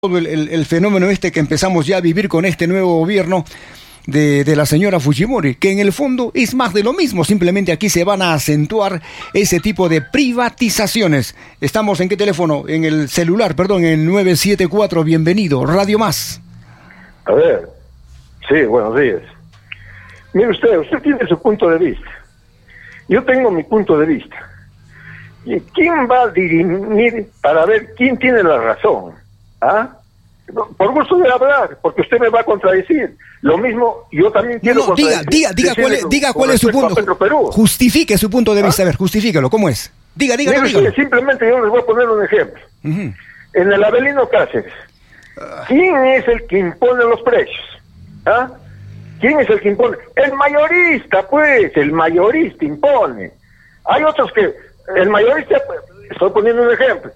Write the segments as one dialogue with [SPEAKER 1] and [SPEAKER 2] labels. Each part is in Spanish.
[SPEAKER 1] todo el fenómeno que empezamos ya a vivir con este nuevo gobierno de la señora Fujimori, que en el fondo es más de lo mismo, simplemente aquí se van a acentuar ese tipo de privatizaciones. Estamos ¿en qué teléfono? En el celular, perdón, en 974, bienvenido, Radio Más.
[SPEAKER 2] A ver, sí, buenos días. Mire usted tiene su punto de vista, yo tengo mi punto de vista. ¿Y quién va a dirimir para ver quién tiene la razón? ¿Ah? Por gusto de hablar, porque usted me va a contradecir. Lo mismo, yo también quiero
[SPEAKER 1] diga cuál es su punto. Justifique su punto de vista, a ver, justifíquelo, ¿cómo es? Dígalo.
[SPEAKER 2] Simplemente yo les voy a poner un ejemplo. En el Avelino Cáceres, ¿quién es el que impone los precios? ¿Ah? ¿Quién es el que impone? El mayorista, pues, el mayorista impone. Hay otros que, el mayorista, estoy poniendo un ejemplo,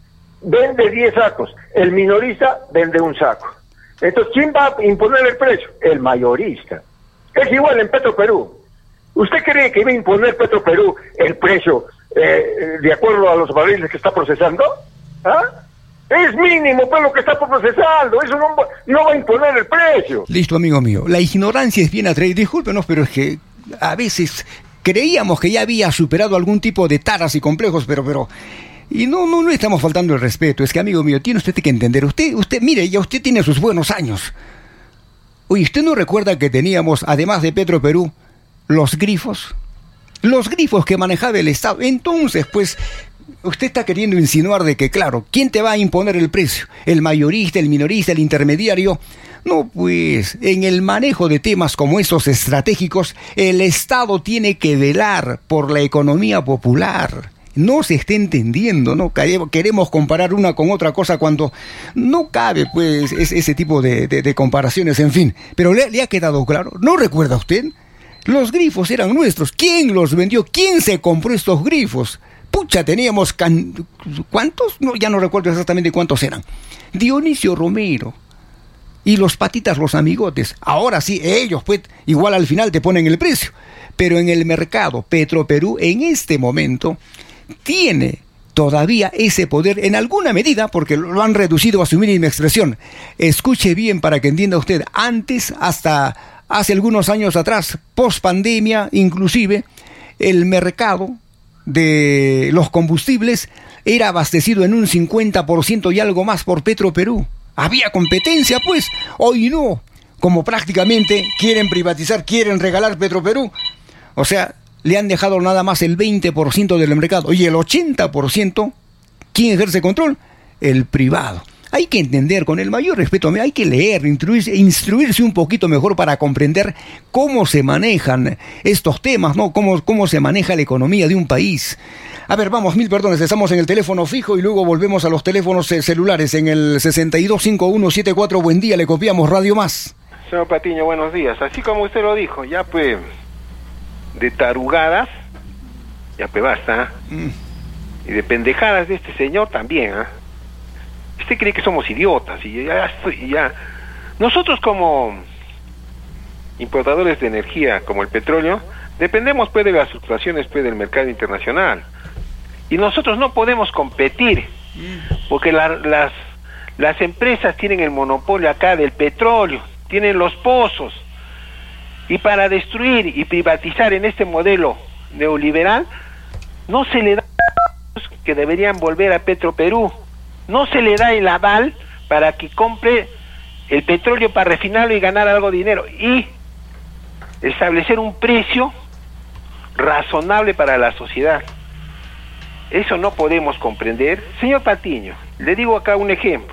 [SPEAKER 2] vende 10 sacos, el minorista vende un saco. Entonces, ¿quién va a imponer el precio? El mayorista. Es igual en Petroperú. ¿Usted cree que va a imponer Petroperú el precio de acuerdo a los barriles que está procesando? ¿Ah? Es mínimo pues lo que está procesando, eso no va a imponer el precio.
[SPEAKER 1] Listo, amigo mío, la ignorancia es bien atrevida, discúlpenos, pero es que a veces creíamos que ya había superado algún tipo de taras y complejos, pero y no estamos faltando el respeto. Es que, amigo mío, tiene usted que entender, usted, mire, ya usted tiene sus buenos años. Oye, ¿usted no recuerda que teníamos, además de Petroperú, los grifos? Los grifos que manejaba el Estado. Entonces, pues, usted está queriendo insinuar de que, claro, ¿quién te va a imponer el precio? ¿El mayorista, el minorista, el intermediario? No, pues, en el manejo de temas como esos estratégicos, el Estado tiene que velar por la economía popular. No se está entendiendo, ¿no? Queremos comparar una con otra cosa cuando no cabe, pues, ese tipo de comparaciones, en fin. Pero ¿le ha quedado claro? ¿No recuerda usted? Los grifos eran nuestros. ¿Quién los vendió? ¿Quién se compró estos grifos? Pucha, teníamos ¿cuántos? No, ya no recuerdo exactamente cuántos eran. Dionisio Romero y los patitas, los amigotes. Ahora sí, ellos, pues, igual al final te ponen el precio. Pero en el mercado, Petroperú, en este momento, tiene todavía ese poder en alguna medida, porque lo han reducido a su mínima expresión. Escuche bien para que entienda usted. Antes, hasta hace algunos años atrás, post pandemia, inclusive, el mercado de los combustibles era abastecido en un 50% y algo más por Petroperú. Había competencia, pues. Hoy no. Como prácticamente quieren privatizar, quieren regalar Petroperú. O sea, le han dejado nada más el 20% del mercado. Y el 80%, ¿quién ejerce control? El privado. Hay que entender, con el mayor respeto, hay que leer, instruirse un poquito mejor para comprender cómo se manejan estos temas, ¿no? Cómo se maneja la economía de un país. A ver, vamos, mil perdones, estamos en el teléfono fijo y luego volvemos a los teléfonos celulares en el 625174. Buen día, le copiamos Radio Más.
[SPEAKER 3] Señor Patiño, buenos días. Así como usted lo dijo, ya pues, de tarugadas, ya pues basta. Y de pendejadas de este señor también, ¿ah? Usted cree que somos idiotas y ya. Nosotros como importadores de energía, como el petróleo, dependemos pues de las fluctuaciones pues del mercado internacional. Y nosotros no podemos competir, porque las empresas tienen el monopolio acá del petróleo, tienen los pozos. Y para destruir y privatizar en este modelo neoliberal, no se le da que deberían volver a Petroperú. No se le da el aval para que compre el petróleo para refinarlo y ganar algo de dinero. Y establecer un precio razonable para la sociedad. Eso no podemos comprender. Señor Patiño, le digo acá un ejemplo.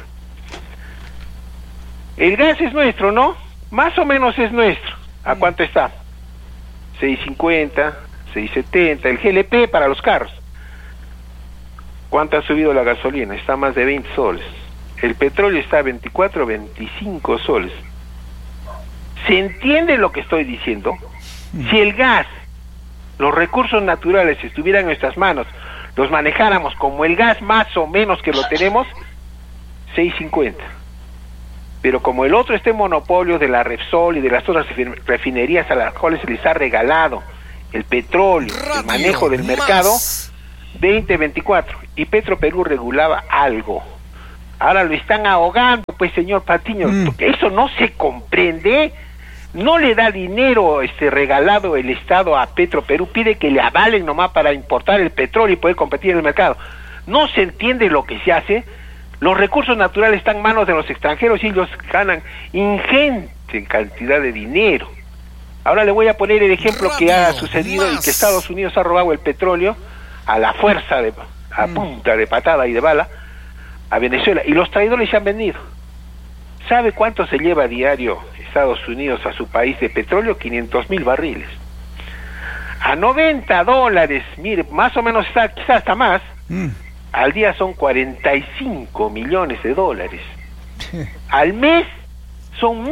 [SPEAKER 3] El gas es nuestro, ¿no? Más o menos es nuestro. ¿A cuánto está? 6.50, 6.70, el GLP para los carros. ¿Cuánto ha subido la gasolina? Está más de 20 soles. El petróleo está a 24, 25 soles. ¿Se entiende lo que estoy diciendo? Si el gas, los recursos naturales estuvieran en nuestras manos, los manejáramos como el gas más o menos que lo tenemos, 6.50. Pero como el otro está en monopolio de la Repsol y de las otras refinerías a las cuales se les ha regalado el petróleo, el manejo del mercado, 20-24, y Petroperú regulaba algo. Ahora lo están ahogando, pues, señor Patiño, porque eso no se comprende. No le da dinero regalado el Estado a Petroperú, pide que le avalen nomás para importar el petróleo y poder competir en el mercado. No se entiende lo que se hace. Los recursos naturales están en manos de los extranjeros y ellos ganan ingente cantidad de dinero. Ahora le voy a poner el ejemplo que ha sucedido y que Estados Unidos ha robado el petróleo a la fuerza, a punta de patada y de bala, a Venezuela, y los traidores se han vendido. ¿Sabe cuánto se lleva a diario Estados Unidos a su país de petróleo? 500,000 barriles. A $90, mire, más o menos está, quizás hasta más, al día son 45 millones de dólares. Al mes son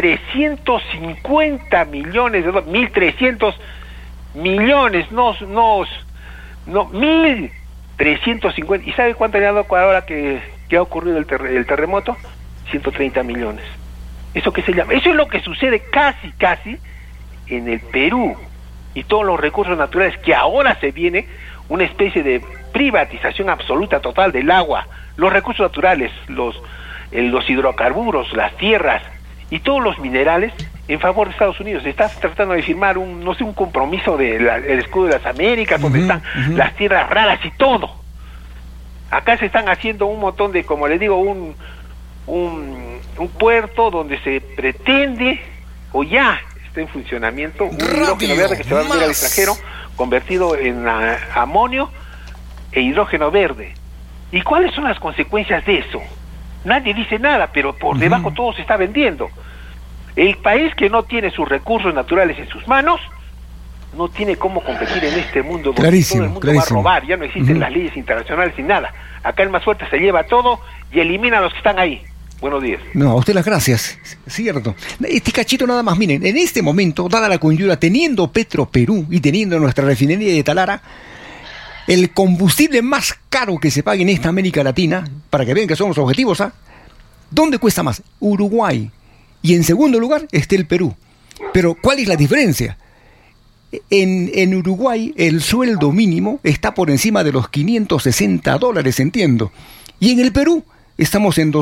[SPEAKER 3] 1.350 millones de dólares. 1.300 millones, no 1.350. ¿Y sabe cuánto le ha dado ahora que ha ocurrido el terremoto? 130 millones. ¿Eso qué se llama? Eso es lo que sucede casi en el Perú. Y todos los recursos naturales, que ahora se viene una especie de privatización absoluta, total del agua, los recursos naturales, los hidrocarburos, las tierras y todos los minerales en favor de Estados Unidos. Está tratando de firmar un compromiso del escudo de las Américas, donde están las tierras raras y todo. Acá se están haciendo un montón de, como le digo, un puerto donde se pretende, o ya está en funcionamiento, un hidrógeno verde que se va a vender al extranjero, convertido en amonio e hidrógeno verde. ¿Y cuáles son las consecuencias de eso? Nadie dice nada, pero por debajo todo se está vendiendo. El país que no tiene sus recursos naturales en sus manos no tiene cómo competir en este mundo donde todo el mundo va a robar. Ya no existen las leyes internacionales ni nada. Acá el más fuerte se lleva todo y elimina a los que están ahí. Buenos días.
[SPEAKER 1] No, a usted las gracias, cierto. Este cachito nada más, miren, en este momento, dada la coyuntura, teniendo Petroperú y teniendo nuestra refinería de Talara, el combustible más caro que se paga en esta América Latina, para que vean que somos objetivos, ¿dónde cuesta más? Uruguay. Y en segundo lugar está el Perú. Pero, ¿cuál es la diferencia? En Uruguay el sueldo mínimo está por encima de los $560, entiendo. Y en el Perú estamos en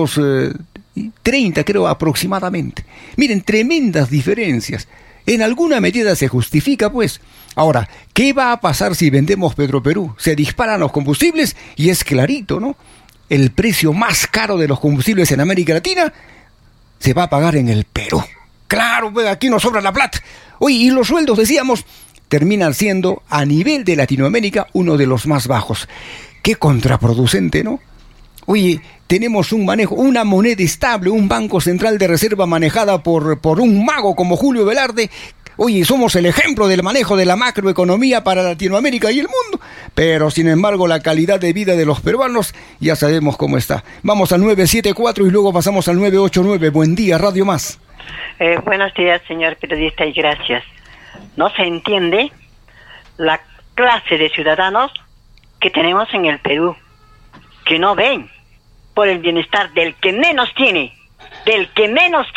[SPEAKER 1] 230, creo, aproximadamente. Miren, tremendas diferencias. En alguna medida se justifica, pues. Ahora, ¿qué va a pasar si vendemos Petroperú? Se disparan los combustibles y es clarito, ¿no? El precio más caro de los combustibles en América Latina se va a pagar en el Perú. Claro, pues aquí nos sobra la plata. Oye, y los sueldos, decíamos, terminan siendo, a nivel de Latinoamérica, uno de los más bajos. Qué contraproducente, ¿no? Oye, tenemos un manejo, una moneda estable, un banco central de reserva manejada por un mago como Julio Velarde. Oye, somos el ejemplo del manejo de la macroeconomía para Latinoamérica y el mundo. Pero, sin embargo, la calidad de vida de los peruanos ya sabemos cómo está. Vamos al 974 y luego pasamos al 989. Buen día, Radio Más.
[SPEAKER 4] Buenos días, señor periodista, y gracias. No se entiende la clase de ciudadanos que tenemos en el Perú, que no ven por el bienestar del que menos tiene, del que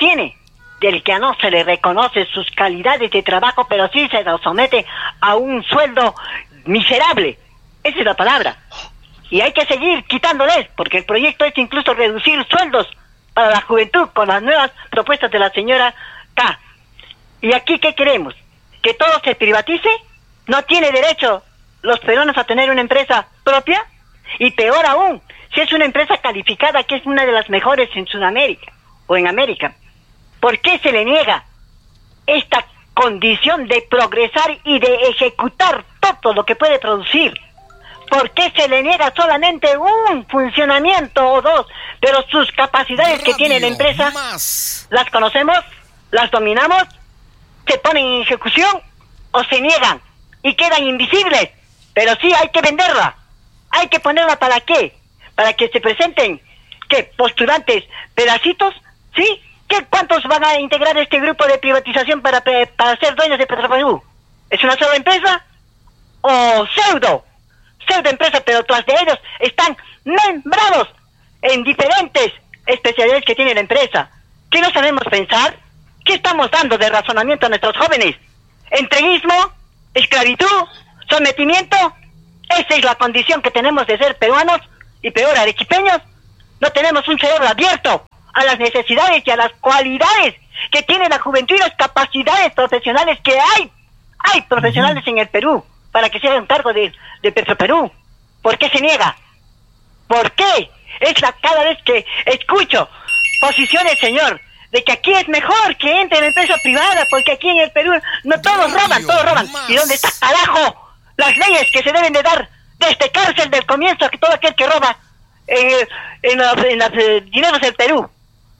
[SPEAKER 4] no se le reconoce sus calidades de trabajo, pero sí se lo somete a un sueldo miserable. Esa es la palabra. Y hay que seguir quitándoles, porque el proyecto es incluso reducir sueldos para la juventud con las nuevas propuestas de la señora K. ¿Y aquí qué queremos? ¿Que todo se privatice? ¿No tiene derecho los peruanos a tener una empresa propia? Y peor aún, si es una empresa calificada, que es una de las mejores en Sudamérica o en América, ¿por qué se le niega esta condición de progresar y de ejecutar todo lo que puede producir? ¿Por qué se le niega solamente un funcionamiento o dos? Pero sus capacidades que tiene la empresa, ¿las conocemos? ¿Las dominamos? ¿Se ponen en ejecución o se niegan y quedan invisibles? Pero sí hay que venderla. Hay que ponerla, ¿para qué? Para que se presenten, ¿qué? Postulantes, pedacitos, ¿sí? ¿Cuántos van a integrar este grupo de privatización para ser dueños de Petroperú? ¿Es una sola empresa? ¿O pseudo empresa, pero tras de ellos están membrados en diferentes especialidades que tiene la empresa? ¿Qué no sabemos pensar? ¿Qué estamos dando de razonamiento a nuestros jóvenes? ¿Entreguismo? ¿Esclavitud? ¿Sometimiento? Esa es la condición que tenemos de ser peruanos y peor arequipeños. No tenemos un cerebro abierto a las necesidades y a las cualidades que tiene la juventud y las capacidades profesionales que hay. Hay profesionales en el Perú para que se hagan cargo de Petroperú. ¿Por qué se niega? ¿Por qué? Cada vez que escucho posiciones, señor, de que aquí es mejor que entre en la empresa privada, porque aquí en el Perú no todos roban. ¿Y dónde está, carajo, las leyes que se deben de dar desde cárcel del comienzo a que todo aquel que roba en los dineros del Perú?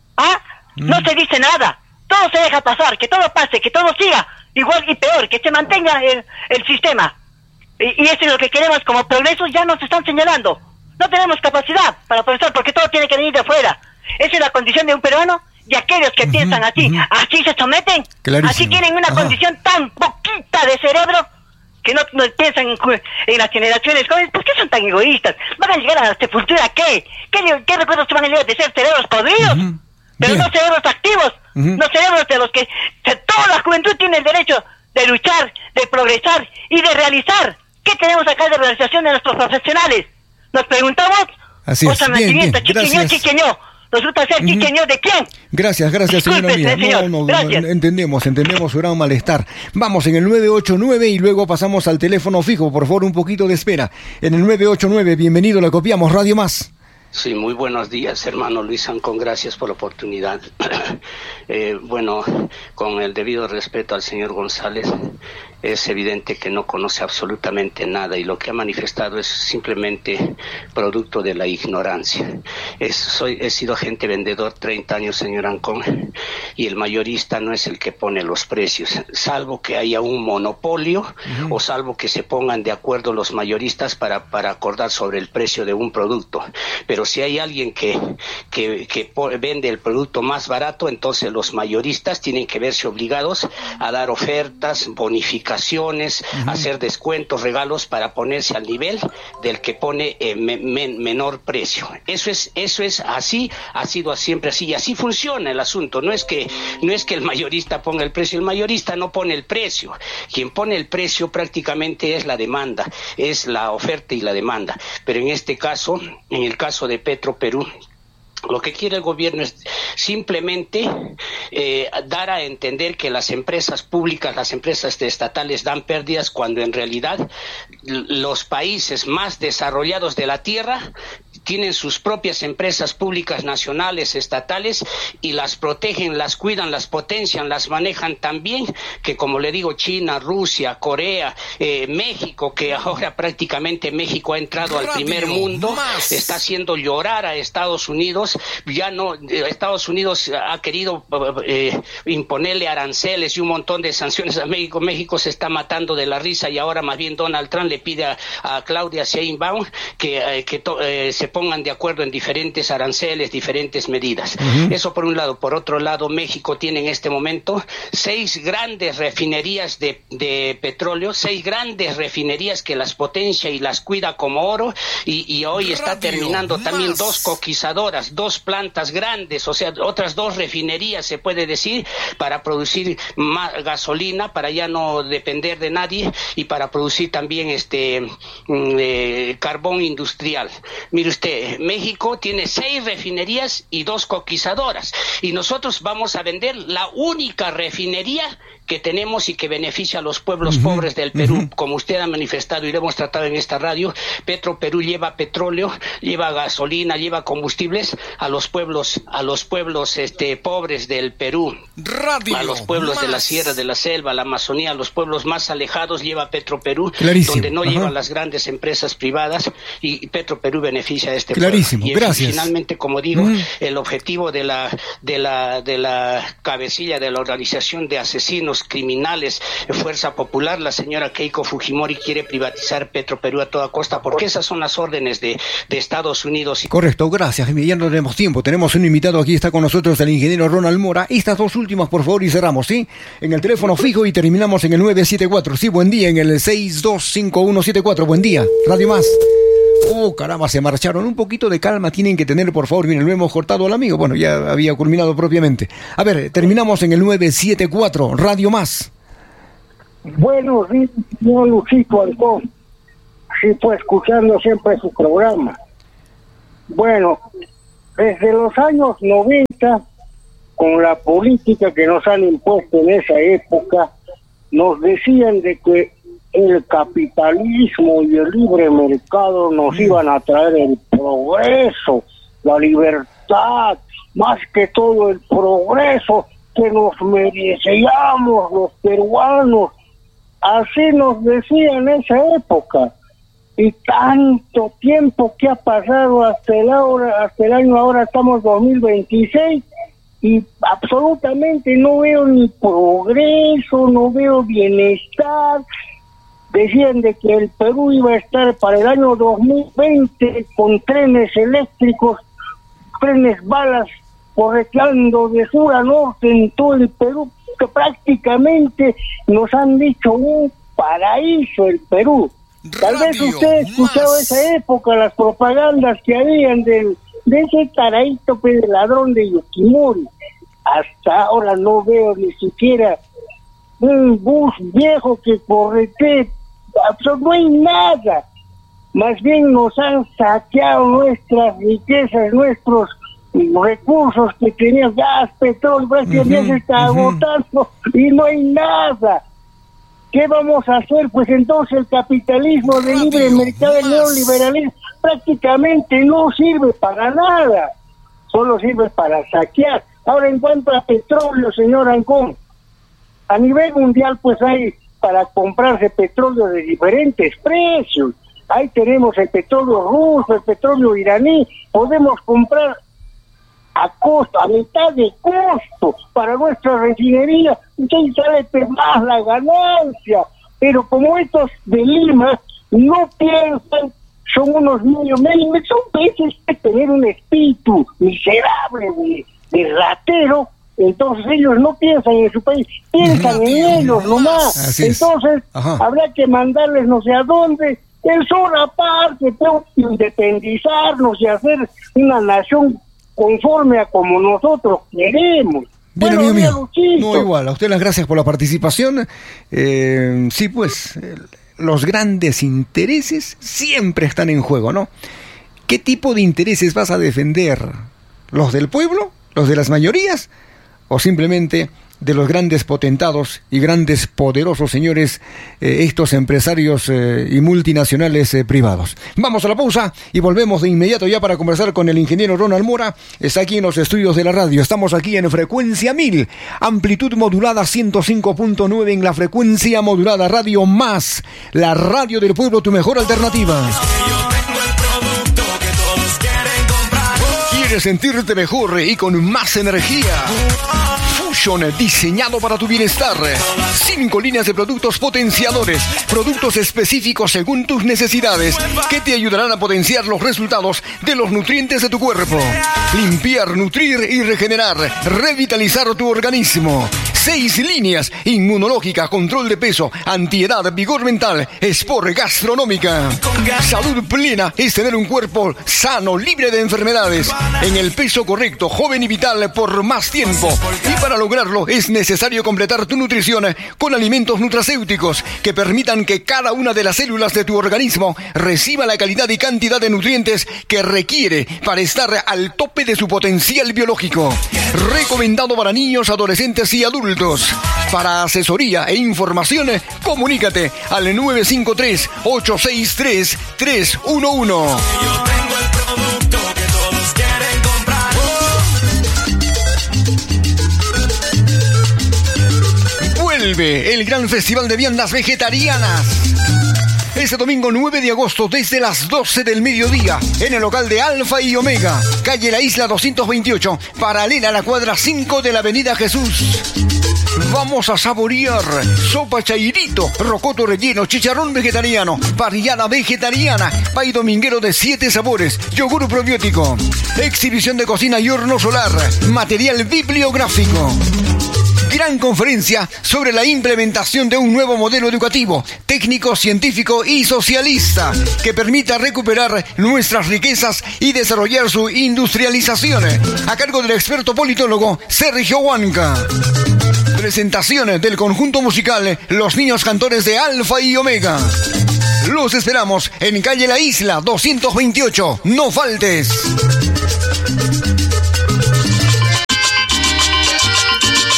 [SPEAKER 4] No se dice nada, todo se deja pasar, que todo pase, que todo siga igual y peor, que se mantenga el sistema. Y eso es lo que queremos como progreso. Ya nos están señalando, no tenemos capacidad para progresar porque todo tiene que venir de afuera. Esa es la condición de un peruano, y aquellos que piensan así, así se someten. Clarísimo. Así tienen una condición tan poquita de cerebro que no piensan en las generaciones jóvenes. ¿Por qué son tan egoístas? ¿Van a llegar a la sepultura qué? ¿Qué recuerdos van a llegar de ser cerebros podridos? Pero no cerebros activos, no cerebros de los que toda la juventud tiene el derecho de luchar, de progresar y de realizar. ¿Qué tenemos acá de realización de nuestros profesionales? Nos preguntamos.
[SPEAKER 1] Así es. Bien,
[SPEAKER 4] chiquiño. Resulta ser chiquiño de quién.
[SPEAKER 1] Gracias, señora mía.
[SPEAKER 4] Gracias.
[SPEAKER 1] Entendemos su gran malestar. Vamos en el 989 y luego pasamos al teléfono fijo. Por favor, un poquito de espera. En el 989, bienvenido, la copiamos, Radio Más.
[SPEAKER 5] Sí, muy buenos días, hermano Luis Ancón, gracias por la oportunidad. Bueno, con el debido respeto al señor González, es evidente que no conoce absolutamente nada y lo que ha manifestado es simplemente producto de la ignorancia. He sido agente vendedor 30 años, señor Ancón, y el mayorista no es el que pone los precios, salvo que haya un monopolio o salvo que se pongan de acuerdo los mayoristas para acordar sobre el precio de un producto. Pero si hay alguien que vende el producto más barato, entonces los mayoristas tienen que verse obligados a dar ofertas, bonificaciones, hacer descuentos, regalos para ponerse al nivel del que pone menor precio. Eso es así, ha sido siempre así y así funciona el asunto. No es que el mayorista ponga el precio, el mayorista no pone el precio. Quien pone el precio prácticamente es la demanda, es la oferta y la demanda. Pero en este caso, en el caso de Petroperú, lo que quiere el gobierno es simplemente dar a entender que las empresas públicas, las empresas estatales dan pérdidas cuando en realidad los países más desarrollados de la tierra tienen sus propias empresas públicas nacionales, estatales, y las protegen, las cuidan, las potencian, las manejan tan bien que, como le digo, China, Rusia, Corea, México, que ahora prácticamente México ha entrado al primer mundo, está haciendo llorar a Estados Unidos. Ya no, Estados Unidos ha querido imponerle aranceles y un montón de sanciones a México. México se está matando de la risa y ahora más bien Donald Trump le pide a Claudia Sheinbaum que se pongan de acuerdo en diferentes aranceles, diferentes medidas. Eso por un lado. Por otro lado, México tiene en este momento 6 grandes refinerías de petróleo, 6 grandes refinerías que las potencia y las cuida como oro, y hoy está terminando también 2 coquizadoras, 2 plantas grandes, o sea, otras 2 refinerías, se puede decir, para producir más gasolina, para ya no depender de nadie, y para producir también carbón industrial. Mire usted, México tiene 6 refinerías y 2 coquizadoras, y nosotros vamos a vender la única refinería que tenemos y que beneficia a los pueblos pobres del Perú. Como usted ha manifestado y lo hemos tratado en esta radio, Petroperú lleva petróleo, lleva gasolina, lleva combustibles a los pueblos pobres del Perú, a los pueblos de la sierra, de la selva, la Amazonía, a los pueblos más alejados lleva Petroperú, donde no llevan las grandes empresas privadas, y Petroperú beneficia a este
[SPEAKER 1] Clarísimo.
[SPEAKER 5] pueblo. Y
[SPEAKER 1] gracias.
[SPEAKER 5] Finalmente, como digo, el objetivo de la cabecilla de la organización de asesinos criminales Fuerza Popular, la señora Keiko Fujimori, quiere privatizar Petroperú a toda costa, porque esas son las órdenes de Estados Unidos.
[SPEAKER 1] Correcto, gracias. Ya no tenemos tiempo. Tenemos un invitado aquí, está con nosotros el ingeniero Ronald Mora. Estas 2 últimas, por favor, y cerramos, ¿sí? En el teléfono fijo y terminamos en el 974. Sí, buen día, en el 625174. Buen día, Radio Más. Oh, caramba, se marcharon. Un poquito de calma tienen que tener, por favor. Bien, lo hemos cortado al amigo. Bueno, ya había culminado propiamente. A ver, terminamos en el 974, Radio Más.
[SPEAKER 6] Bueno, sí, yo Luisito Ancón. Sí, pues escuchando siempre su programa. Bueno, desde los años 90, con la política que nos han impuesto en esa época, nos decían de que el capitalismo y el libre mercado nos iban a traer el progreso, la libertad, más que todo el progreso que nos merecíamos los peruanos. Así nos decían en esa época. Y tanto tiempo que ha pasado hasta el año ahora estamos 2026 y absolutamente no veo ni progreso, no veo bienestar. Decían de que el Perú iba a estar para el año 2020 con trenes eléctricos, trenes balas correteando de sur a norte en todo el Perú, que prácticamente nos han dicho un paraíso el Perú. Tal vez usted escuchaba esa época las propagandas que habían de ese taradito de ladrón de Yukimori. Hasta ahora no veo ni siquiera un bus viejo que corretee, no hay nada. Más bien nos han saqueado nuestras riquezas, nuestros recursos que teníamos, gas, petróleo, prácticamente se está agotando y no hay nada. ¿Qué vamos a hacer? Pues entonces el capitalismo de libre mercado, el neoliberalismo, prácticamente no sirve para nada, solo sirve para saquear. Ahora, en cuanto a petróleo, señor Ancón, a nivel mundial pues hay para comprarse petróleo de diferentes precios. Ahí tenemos el petróleo ruso, el petróleo iraní, podemos comprar a costo, a mitad de costo para nuestra refinería, entonces sale más la ganancia. Pero como estos de Lima no piensan, son unos niños, son veces que tener un espíritu miserable de ratero, entonces ellos no piensan en su país, piensan en ellos nomás. Entonces habrá que mandarles no sé a dónde, el sur aparte, tengo que independizarnos y hacer una nación conforme a como nosotros queremos.
[SPEAKER 1] Bien, bueno, amigo mío. No, igual, a usted las gracias por la participación. Sí, pues, los grandes intereses siempre están en juego, ¿no? ¿Qué tipo de intereses vas a defender? ¿Los del pueblo? ¿Los de las mayorías? ¿O simplemente de los grandes potentados y grandes poderosos señores, estos empresarios y multinacionales privados? Vamos a la pausa y volvemos de inmediato ya para conversar con el ingeniero Ronald Mora. Está aquí en los estudios de la radio. Estamos aquí en frecuencia 1000, amplitud modulada 105.9 en la frecuencia modulada Radio Más, la radio del pueblo, tu mejor alternativa. ¿Quieres sentirte mejor y con más energía? Diseñado para tu bienestar. 5 líneas de productos potenciadores, productos específicos según tus necesidades, que te ayudarán a potenciar los resultados de los nutrientes de tu cuerpo. Limpiar, nutrir y regenerar, revitalizar tu organismo. 6 líneas: inmunológica, control de peso, antiedad, vigor mental, sport, gastronómica. Salud plena es tener un cuerpo sano, libre de enfermedades, en el peso correcto, joven y vital por más tiempo. Y para lograrlo es necesario completar tu nutrición con alimentos nutracéuticos que permitan que cada una de las células de tu organismo reciba la calidad y cantidad de nutrientes que requiere para estar al tope de su potencial biológico. Recomendado para niños, adolescentes y adultos. Para asesoría e información, comunícate al 953-863-311. Vuelve el gran festival de viandas vegetarianas. Este domingo 9 de agosto desde las 12 del mediodía en el local de Alfa y Omega, calle La Isla 228, paralela a la cuadra 5 de la Avenida Jesús. Vamos a saborear sopa chairito, rocoto relleno, chicharrón vegetariano, parrillada vegetariana, pay dominguero de 7 sabores, yogur probiótico, exhibición de cocina y horno solar, material bibliográfico. Gran conferencia sobre la implementación de un nuevo modelo educativo, técnico, científico y socialista que permita recuperar nuestras riquezas y desarrollar su industrialización, a cargo del experto politólogo Sergio Huanca. Presentación del conjunto musical Los Niños Cantores de Alfa y Omega. Los esperamos en calle La Isla 228. No faltes.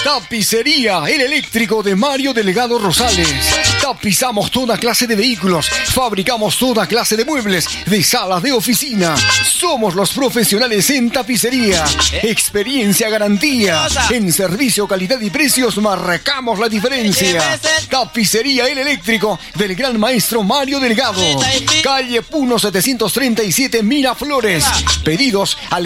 [SPEAKER 1] Tapicería El Eléctrico de Mario Delgado Rosales. Tapizamos toda clase de vehículos, fabricamos toda clase de muebles, de salas de oficina. Somos los profesionales en tapicería. Experiencia, garantía. En servicio, calidad y precios marcamos la diferencia. Tapicería El Eléctrico del gran maestro Mario Delgado. Calle Puno 737 Miraflores. Pedidos al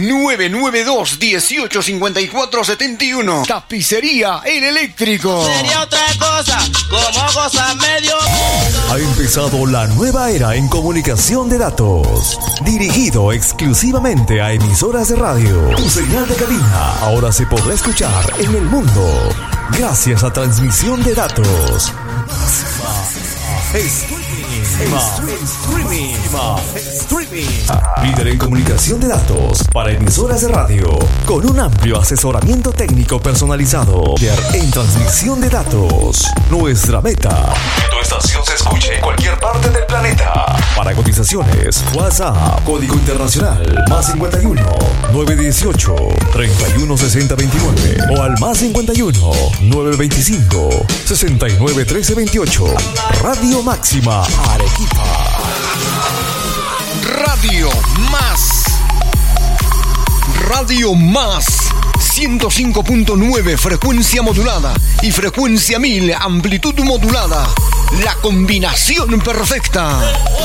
[SPEAKER 1] 992-1854-71. Tapicería El Eléctrico.
[SPEAKER 7] Sería otra cosa, como cosa medio.
[SPEAKER 8] Ha empezado la nueva era en comunicación de datos, dirigido exclusivamente a emisoras de radio. Tu señal de cabina ahora se podrá escuchar en el mundo gracias a transmisión de datos. Streaming. Líder en comunicación de datos para emisoras de radio, con un amplio asesoramiento técnico personalizado. Líder en transmisión de datos. Nuestra meta: que tu estación se escuche en cualquier parte del planeta. Para cotizaciones, WhatsApp, código internacional, +51 918 3160 29 o al +51 925 69 13 28. Radio Máxima Arequipa.
[SPEAKER 1] Radio Más 105.9 frecuencia modulada y frecuencia 1000 amplitud modulada. La combinación perfecta.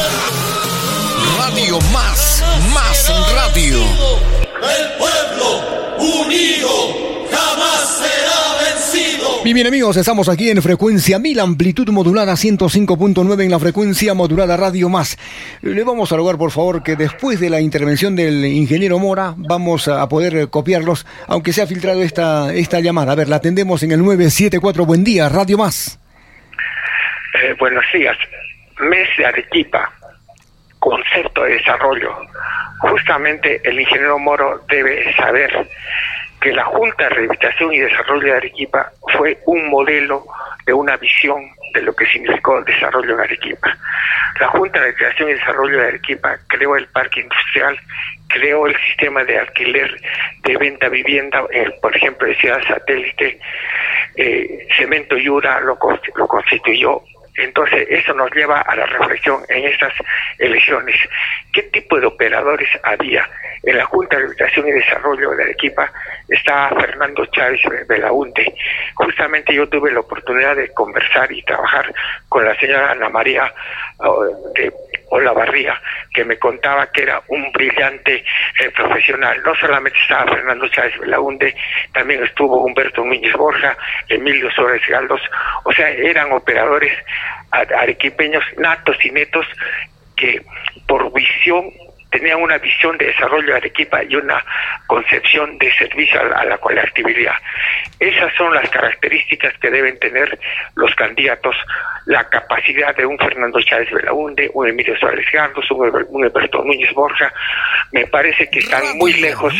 [SPEAKER 1] Radio Más radio.
[SPEAKER 7] El pueblo unido jamás será vencido.
[SPEAKER 1] Bien, amigos, estamos aquí en frecuencia 1000 amplitud modulada 105.9 en la frecuencia modulada Radio Más. Le vamos a rogar, por favor, que después de la intervención del ingeniero Mora vamos a poder copiarlos, aunque se ha filtrado esta llamada. A ver, la atendemos en el 974. Buen día, Radio Más.
[SPEAKER 9] Buenos días. Mes de Arequipa, concepto de desarrollo. Justamente el ingeniero Moro debe saber que la Junta de Rehabilitación y Desarrollo de Arequipa fue un modelo de una visión de lo que significó el desarrollo en Arequipa. La Junta de Rehabilitación y Desarrollo de Arequipa creó el parque industrial, creó el sistema de alquiler de venta vivienda, por ejemplo, de Ciudad Satélite, Cemento Yura lo constituyó. Entonces, eso nos lleva a la reflexión en estas elecciones. ¿Qué tipo de operadores había? En la Junta de Rehabilitación y Desarrollo de Arequipa estaba Fernando Chávez Belaúnde. Justamente yo tuve la oportunidad de conversar y trabajar con la señora Ana María de Olavarría, que me contaba que era un brillante profesional. No solamente estaba Fernando Chávez Belaúnde, también estuvo Humberto Núñez Borja, Emilio Suárez Galdos. O sea, eran operadores arequipeños natos y netos que por visión tenían una visión de desarrollo de Arequipa y una concepción de servicio a la colectividad. Esas son las características que deben tener los candidatos, la capacidad de un Fernando Chávez Belaúnde, un Emilio Suárez Gardos, un Humberto Núñez Borja. Me parece que están muy lejos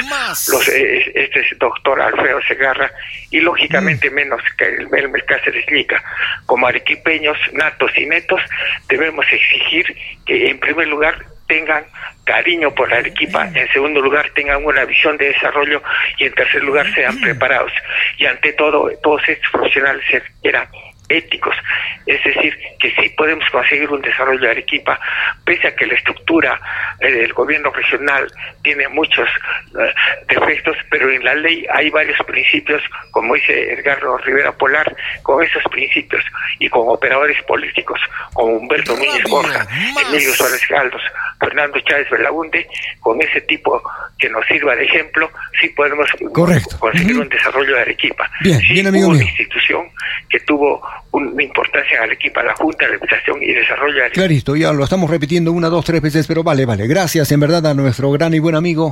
[SPEAKER 9] este doctor Alfredo Segarra y lógicamente menos que el Cáceres Lica. Como arequipeños natos y netos debemos exigir que en primer lugar tengan cariño por la Arequipa, en segundo lugar tengan una visión de desarrollo y en tercer lugar sean preparados. Y ante todo, todos estos profesionales eran éticos, es decir, que sí podemos conseguir un desarrollo de Arequipa, pese a que la estructura del gobierno regional tiene muchos defectos, pero en la ley hay varios principios, como dice Edgardo Rivera Polar, con esos principios y con operadores políticos como Humberto Núñez Borja, Emilio Suárez Galdos, Fernando Chávez Belaúnde, con ese tipo que nos sirva de ejemplo, sí podemos conseguir un desarrollo de Arequipa.
[SPEAKER 1] Bien, amigo
[SPEAKER 9] una
[SPEAKER 1] mío.
[SPEAKER 9] institución que tuvo una importancia en Arequipa, la Junta de Rehabilitación y Desarrollo de Arequipa.
[SPEAKER 1] Clarito, ya lo estamos repitiendo 1, 2, 3 veces, pero vale. Gracias en verdad a nuestro gran y buen amigo,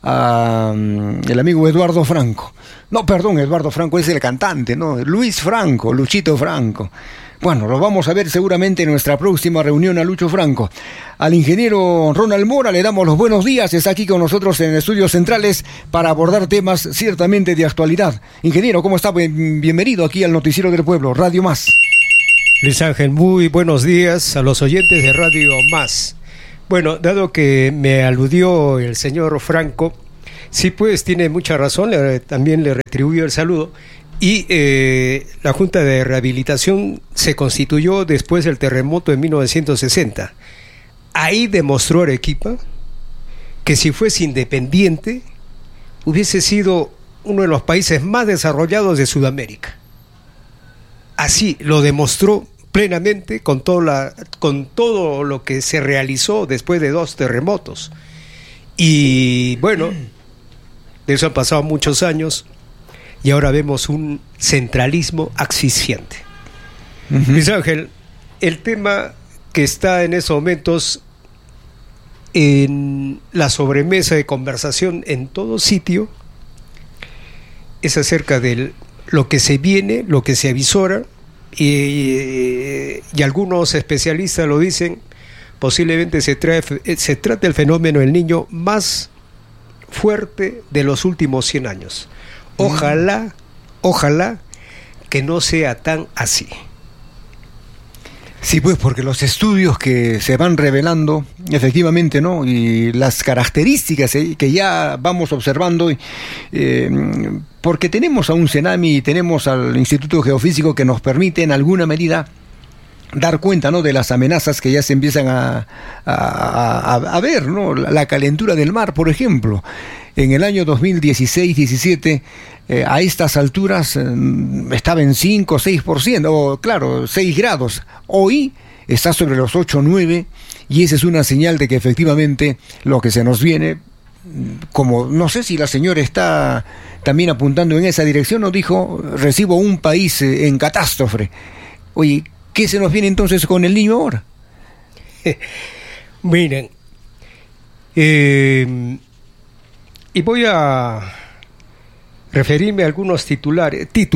[SPEAKER 1] el amigo Eduardo Franco. No, perdón, Eduardo Franco es el cantante, ¿no? Luis Franco, Luchito Franco. Bueno, lo vamos a ver seguramente en nuestra próxima reunión a Lucho Franco. Al ingeniero Ronald Mora le damos los buenos días. Está aquí con nosotros en Estudios Centrales para abordar temas ciertamente de actualidad. Ingeniero, ¿cómo está? Bienvenido aquí al Noticiero del Pueblo, Radio Más.
[SPEAKER 10] Luis Ángel, muy buenos días a los oyentes de Radio Más. Bueno, dado que me aludió el señor Franco, sí, pues tiene mucha razón, también le retribuyo el saludo. Y la Junta de Rehabilitación se constituyó después del terremoto de 1960. Ahí demostró Arequipa que si fuese independiente hubiese sido uno de los países más desarrollados de Sudamérica. Así lo demostró plenamente con todo lo que se realizó después de 2 terremotos. Y bueno, de eso han pasado muchos años y ahora vemos un centralismo asfixiante. Luis Ángel, el tema que está en esos momentos en la sobremesa de conversación en todo sitio es acerca de lo que se viene, lo que se avisora, y algunos especialistas lo dicen, posiblemente se trata del fenómeno del niño más fuerte de los últimos 100 años. Ojalá que no sea tan así.
[SPEAKER 1] Sí, pues porque los estudios que se van revelando, efectivamente, ¿no? Y las características que ya vamos observando, porque tenemos a un CENAMI y tenemos al Instituto Geofísico que nos permite en alguna medida dar cuenta, ¿no?, de las amenazas que ya se empiezan a ver, ¿no? La calentura del mar, por ejemplo. En el año 2016-17, a estas alturas estaba en 5 o 6%, o claro, 6 grados. Hoy está sobre los 8 o 9, y esa es una señal de que efectivamente lo que se nos viene, como no sé si la señora está también apuntando en esa dirección, nos dijo, recibo un país en catástrofe. Oye, ¿qué se nos viene entonces con el niño ahora?
[SPEAKER 10] Miren, y voy a referirme a algunos títulos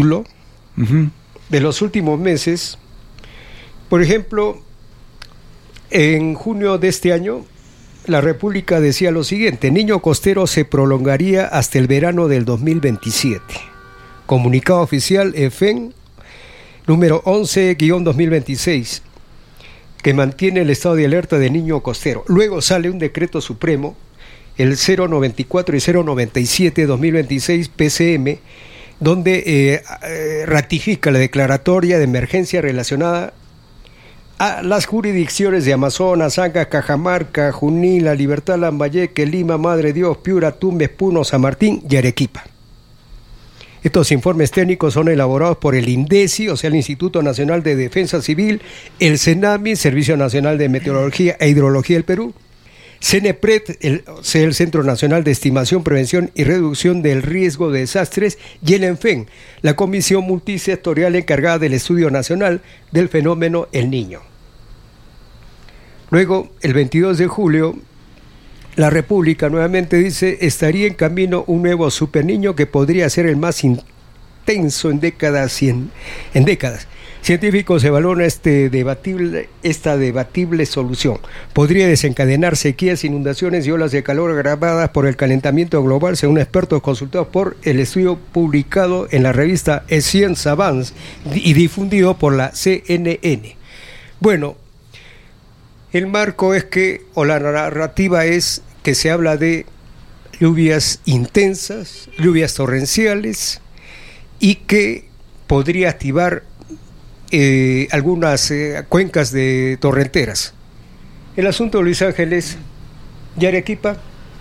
[SPEAKER 10] de los últimos meses. Por ejemplo, en junio de este año, La República decía lo siguiente: niño costero se prolongaría hasta el verano del 2027. Comunicado oficial EFEN número 11-2026, que mantiene el estado de alerta de niño costero. Luego sale un decreto supremo, el 094 y 097-2026 PCM, donde ratifica la declaratoria de emergencia relacionada a las jurisdicciones de Amazonas, Ancash, Cajamarca, Junín, La Libertad, Lambayeque, Lima, Madre Dios, Piura, Tumbes, Puno, San Martín y Arequipa. Estos informes técnicos son elaborados por el INDECI, o sea, el Instituto Nacional de Defensa Civil, el CENAMI, Servicio Nacional de Meteorología e Hidrología del Perú, CENEPRED, el Centro Nacional de Estimación, Prevención y Reducción del Riesgo de Desastres, y el ENFEN, la Comisión Multisectorial encargada del Estudio Nacional del Fenómeno El Niño. Luego, el 22 de julio, La República nuevamente dice: estaría en camino un nuevo superniño que podría ser el más intenso en décadas. Científicos evalúan esta debatible solución. Podría desencadenar sequías, inundaciones y olas de calor agravadas por el calentamiento global, según expertos consultados por el estudio publicado en la revista Science Advance y difundido por la CNN. Bueno, el marco es que, o la narrativa es que se habla de lluvias intensas, lluvias torrenciales, y que podría activar algunas cuencas de torrenteras. El asunto, Luis Ángeles, ¿y Arequipa?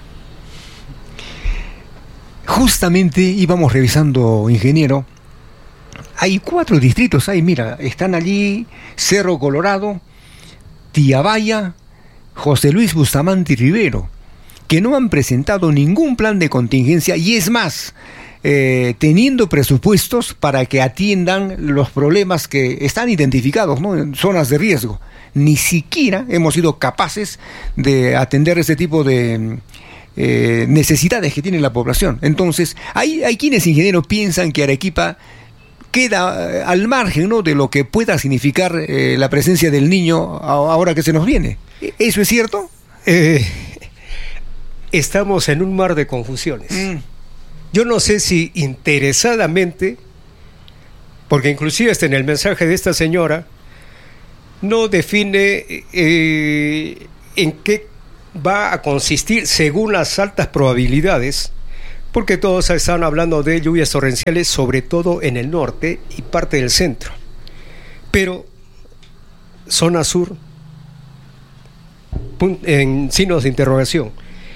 [SPEAKER 1] Justamente íbamos revisando, ingeniero, hay 4 distritos, mira, están allí Cerro Colorado, Tiabaya, José Luis Bustamante y Rivero, que no han presentado ningún plan de contingencia, y es más, teniendo presupuestos para que atiendan los problemas que están identificados, ¿no?, en zonas de riesgo. Ni siquiera hemos sido capaces de atender ese tipo de necesidades que tiene la población. Entonces, hay quienes, ingeniero, piensan que Arequipa queda al margen, ¿no?, de lo que pueda significar la presencia del niño ahora que se nos viene. ¿Eso es cierto?
[SPEAKER 10] Estamos en un mar de confusiones. Yo no sé si interesadamente, porque inclusive en el mensaje de esta señora no define en qué va a consistir, según las altas probabilidades, porque todos están hablando de lluvias torrenciales, sobre todo en el norte y parte del centro. Pero zona sur, en signos de interrogación.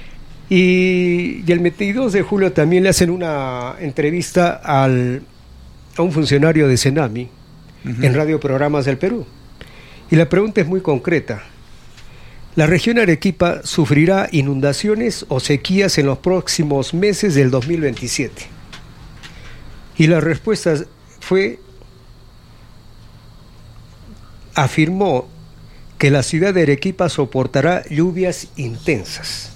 [SPEAKER 10] Y el 22 de julio también le hacen una entrevista a un funcionario de Senami en radioprogramas del Perú. Y la pregunta es muy concreta. ¿La región Arequipa sufrirá inundaciones o sequías en los próximos meses del 2027? Y la respuesta afirmó que la ciudad de Arequipa soportará lluvias intensas.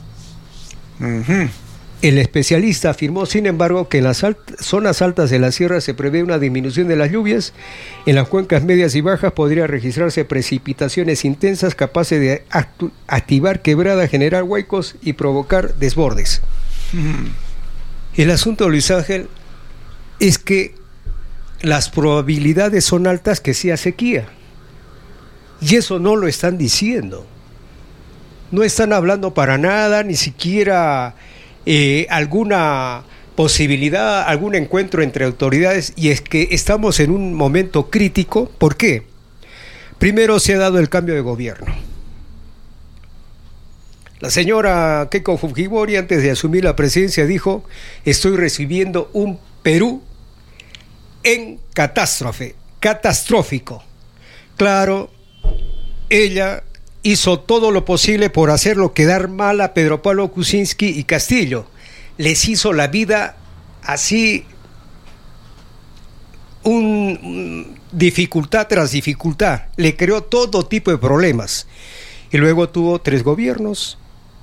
[SPEAKER 10] El especialista afirmó, sin embargo, que en las zonas altas de la sierra se prevé una disminución de las lluvias. En las cuencas medias y bajas podría registrarse precipitaciones intensas capaces de activar quebradas, generar huecos y provocar desbordes. El asunto, Luis Ángel, es que las probabilidades son altas que sea sequía. Y eso no lo están diciendo. No están hablando para nada, ni siquiera alguna posibilidad, algún encuentro entre autoridades, y es que estamos en un momento crítico. ¿Por qué? Primero, se ha dado el cambio de gobierno. La señora Keiko Fujimori, antes de asumir la presidencia, dijo: estoy recibiendo un Perú en catástrofe, catastrófico. Claro, ella hizo todo lo posible por hacerlo quedar mal a Pedro Pablo Kuczynski y Castillo. Les hizo la vida así, dificultad tras dificultad. Le creó todo tipo de problemas. Y luego tuvo 3 gobiernos.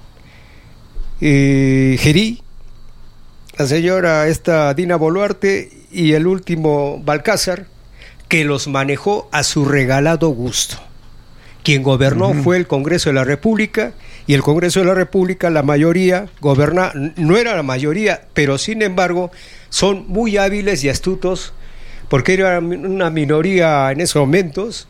[SPEAKER 10] Gerí, la señora Dina Boluarte y el último Balcázar, que los manejó a su regalado gusto. Quien gobernó fue el Congreso de la República, y el Congreso de la República, la mayoría no era la mayoría, pero sin embargo son muy hábiles y astutos, porque era una minoría en esos momentos.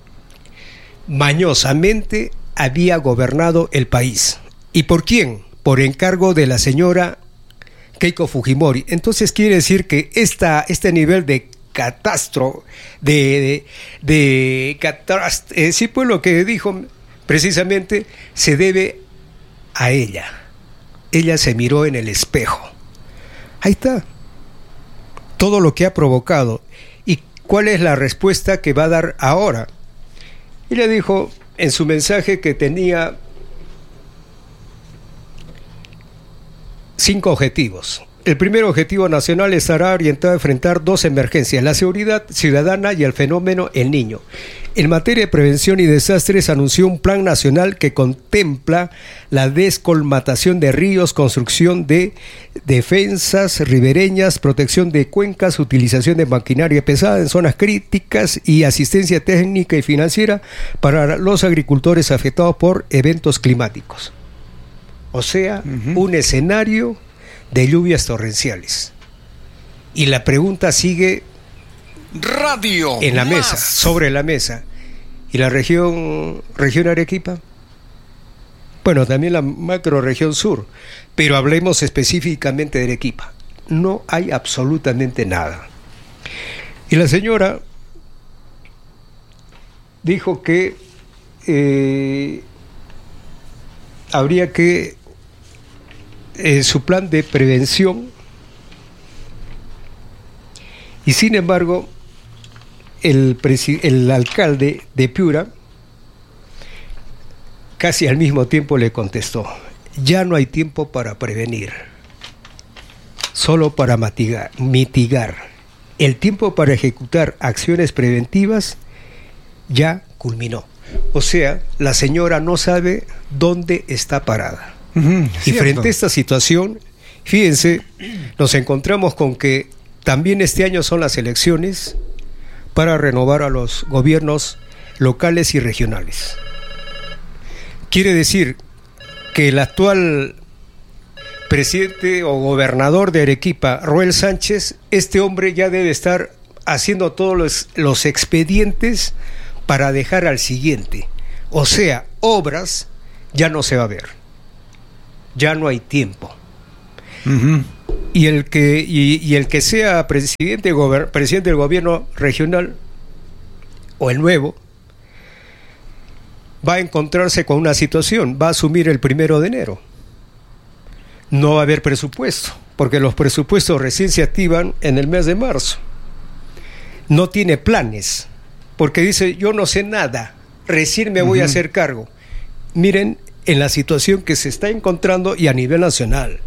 [SPEAKER 10] Mañosamente había gobernado el país. ¿Y por quién? Por encargo de la señora Keiko Fujimori. Entonces quiere decir que este nivel de catastro, sí, pues lo que dijo precisamente se debe a ella. Ella se miró en el espejo. Ahí está todo lo que ha provocado. ¿Y cuál es la respuesta que va a dar ahora? Ella dijo en su mensaje que tenía 5 objetivos. El primer objetivo nacional estará orientado a enfrentar 2 emergencias: la seguridad ciudadana y el fenómeno El Niño. En materia de prevención y desastres, anunció un plan nacional que contempla la descolmatación de ríos, construcción de defensas ribereñas, protección de cuencas, utilización de maquinaria pesada en zonas críticas y asistencia técnica y financiera para los agricultores afectados por eventos climáticos. O sea, un escenario de lluvias torrenciales. Y la pregunta sigue en la mesa, sobre la mesa. ¿Y la región Arequipa? Bueno, también la macrorregión sur, pero hablemos específicamente de Arequipa. No hay absolutamente nada. Y la señora dijo que habría que su plan de prevención, y sin embargo el alcalde de Piura casi al mismo tiempo le contestó: ya no hay tiempo para prevenir, solo para mitigar. El tiempo para ejecutar acciones preventivas ya culminó. O sea, la señora no sabe dónde está parada. Y frente a esta situación, fíjense, nos encontramos con que también este año son las elecciones para renovar a los gobiernos locales y regionales. Quiere decir que el actual presidente o gobernador de Arequipa, Roel Sánchez, este hombre ya debe estar haciendo todos los expedientes para dejar al siguiente. O sea, obras ya no se va a ver. Ya no hay tiempo. y el que sea presidente del gobierno regional o el nuevo va a encontrarse con una situación, va a asumir el 1 de enero. No va a haber presupuesto, porque los presupuestos recién se activan en el mes de marzo. No tiene planes, porque dice, yo no sé nada, recién me voy a hacer cargo. Miren en la situación que se está encontrando y a nivel nacional,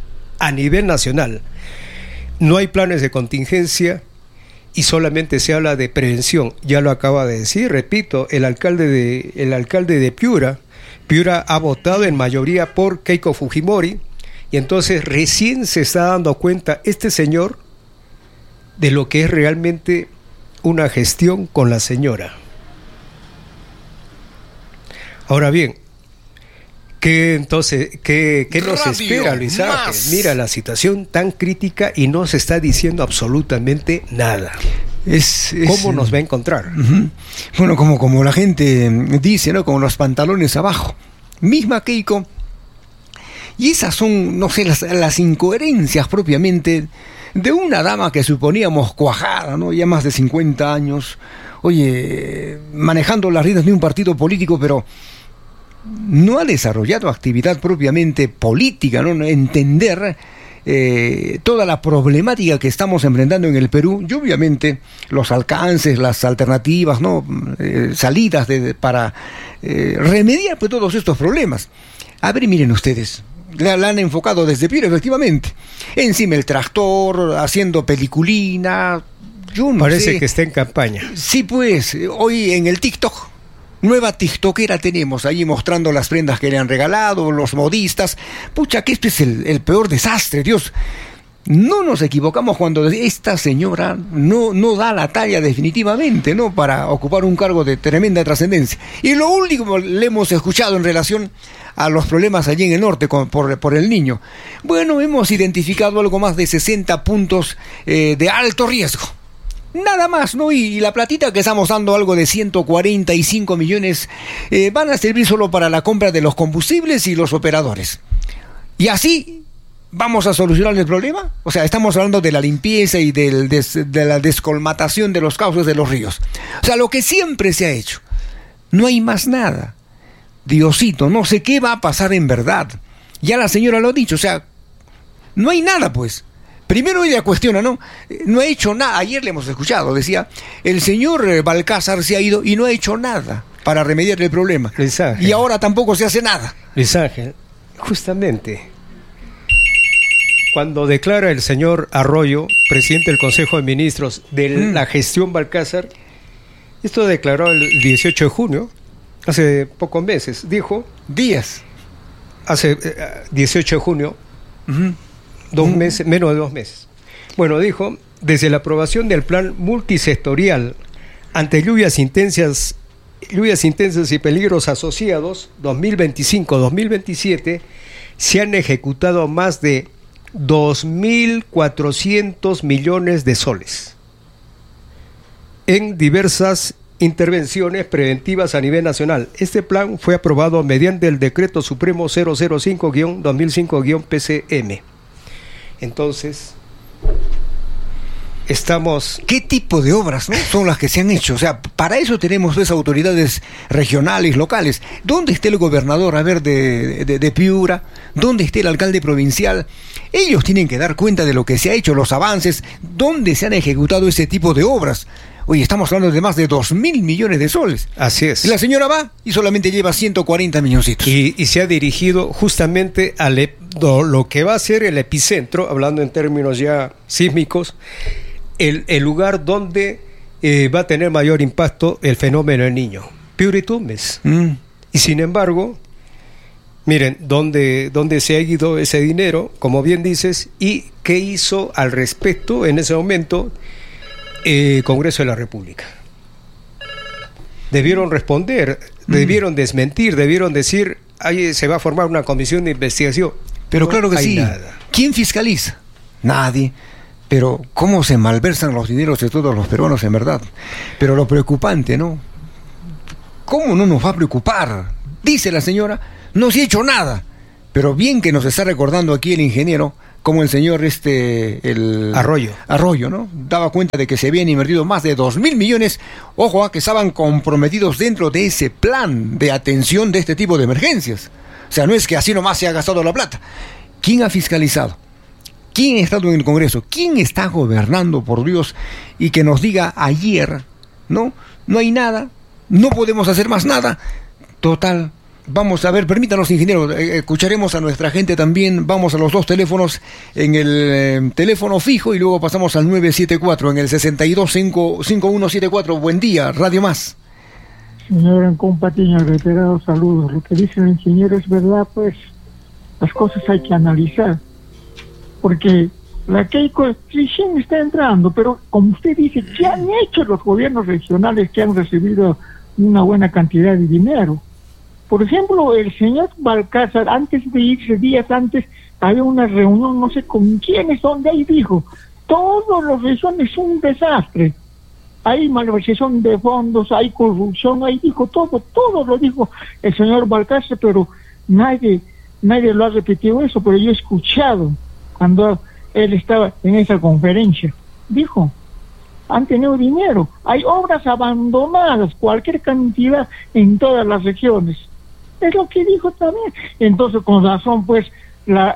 [SPEAKER 10] no hay planes de contingencia y solamente se habla de prevención. Ya lo acaba de decir, repito, el alcalde de Piura ha votado en mayoría por Keiko Fujimori, y entonces recién se está dando cuenta este señor de lo que es realmente una gestión con la señora. Ahora bien, ¿qué nos espera, Luis Ángel? Mira la situación tan crítica y no se está diciendo absolutamente nada. ¿Cómo nos va a encontrar?
[SPEAKER 1] Bueno, como la gente dice, ¿no? Como los pantalones abajo. Misma Keiko. Y esas son, no sé, las incoherencias propiamente de una dama que suponíamos cuajada, ¿no? Ya más de 50 años. Oye, manejando las riendas de un partido político, pero no ha desarrollado actividad propiamente política, ¿no? Entender toda la problemática que estamos enfrentando en el Perú, y obviamente los alcances, las alternativas, ¿no? Salidas para remediar pues todos estos problemas. A ver, miren ustedes, la han enfocado desde Piura, efectivamente. Encima el tractor, haciendo peliculina. Yo no
[SPEAKER 10] Parece
[SPEAKER 1] sé.
[SPEAKER 10] que está en campaña.
[SPEAKER 1] Sí, pues, hoy en el TikTok, nueva tiktokera tenemos ahí mostrando las prendas que le han regalado, los modistas. Pucha, que esto es el peor desastre, Dios. No nos equivocamos cuando esta señora no da la talla definitivamente, ¿no? Para ocupar un cargo de tremenda trascendencia. Y lo último le hemos escuchado en relación a los problemas allí en el norte por el niño. Bueno, hemos identificado algo más de 60 puntos de alto riesgo. Nada más, ¿no? Y la platita que estamos dando, algo de 145 millones, van a servir solo para la compra de los combustibles y los operadores. Y así ¿vamos a solucionar el problema? O sea, estamos hablando de la limpieza y de la descolmatación de los cauces de los ríos. O sea, lo que siempre se ha hecho. No hay más nada. Diosito, no sé qué va a pasar en verdad. Ya la señora lo ha dicho, o sea, no hay nada, pues. Primero ella cuestiona, ¿no? No ha hecho nada. Ayer le hemos escuchado, decía, el señor Balcázar se ha ido y no ha hecho nada para remediar el problema.
[SPEAKER 10] Luis Ángel.
[SPEAKER 1] Y ahora tampoco se hace nada.
[SPEAKER 10] Luis Ángel, justamente cuando declara el señor Arroyo, presidente del Consejo de Ministros de la gestión Balcázar, esto declaró el 18 de junio, hace pocos meses, dijo...
[SPEAKER 1] Días.
[SPEAKER 10] Hace 18 de junio, 2 meses, menos de 2 meses. Bueno, dijo, desde la aprobación del plan multisectorial ante lluvias intensas y peligros asociados, 2025-2027, se han ejecutado más de 2.400 millones de soles en diversas intervenciones preventivas a nivel nacional. Este plan fue aprobado mediante el Decreto Supremo 005-2005-PCM. Entonces,
[SPEAKER 1] ¿qué tipo de obras, ¿no? son las que se han hecho? O sea, para eso tenemos pues autoridades regionales, locales. ¿Dónde está el gobernador, a ver, de Piura? ¿Dónde está el alcalde provincial? Ellos tienen que dar cuenta de lo que se ha hecho, los avances, dónde se han ejecutado ese tipo de obras. Oye, estamos hablando de más de 2.000 millones de soles.
[SPEAKER 10] Así es.
[SPEAKER 1] Y la señora va y solamente lleva 140 milloncitos.
[SPEAKER 10] Y se ha dirigido justamente a lo que va a ser el epicentro, hablando en términos ya sísmicos, el lugar donde va a tener mayor impacto el fenómeno del Niño, Piura y Tumbes. Y sin embargo, miren, ¿dónde se ha ido ese dinero? Como bien dices, y qué hizo al respecto en ese momento Congreso de la República. Debieron responder, debieron desmentir, debieron decir, ahí se va a formar una comisión de investigación.
[SPEAKER 1] Pero no, claro que sí.
[SPEAKER 10] Nada.
[SPEAKER 1] ¿Quién fiscaliza? Nadie. Pero cómo se malversan los dineros de todos los peruanos, en verdad. Pero lo preocupante, ¿no? ¿Cómo no nos va a preocupar? Dice la señora, no se ha hecho nada. Pero bien que nos está recordando aquí el ingeniero como el señor el Arroyo, ¿no? Daba cuenta de que se habían invertido más de 2.000 millones, ojo, que estaban comprometidos dentro de ese plan de atención de este tipo de emergencias. O sea, no es que así nomás se ha gastado la plata. ¿Quién ha fiscalizado? ¿Quién ha estado en el Congreso? ¿Quién está gobernando, por Dios? Y que nos diga ayer, ¿no? No hay nada, no podemos hacer más nada. Total. Vamos a ver, permítanos, ingeniero, escucharemos a nuestra gente también. Vamos a los dos teléfonos, en el teléfono fijo y luego pasamos al 974, en el 625174. Buen día, Radio Más.
[SPEAKER 11] Señor Ancón Patiño, reiterados saludos. Lo que dice el ingeniero es verdad, pues las cosas hay que analizar. Porque la Keiko recién está entrando, pero como usted dice, ¿qué han hecho los gobiernos regionales que han recibido una buena cantidad de dinero? Por ejemplo, el señor Balcázar, antes de irse, días antes, había una reunión, no sé con quiénes, donde ahí dijo, todas las regiones son un desastre. Hay malversación de fondos, hay corrupción, ahí dijo todo lo dijo el señor Balcázar, pero nadie lo ha repetido eso, pero yo he escuchado cuando él estaba en esa conferencia. Dijo, han tenido dinero, hay obras abandonadas, cualquier cantidad en todas las regiones. Es lo que dijo también. Entonces, con razón, pues, la